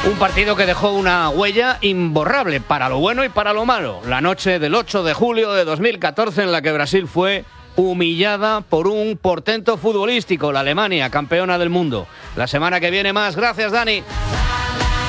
Un partido que dejó una huella imborrable para lo bueno y para lo malo. La noche del 8 de julio de 2014 en la que Brasil fue humillada por un portento futbolístico, la Alemania, campeona del mundo. La semana que viene más. Gracias, Dani.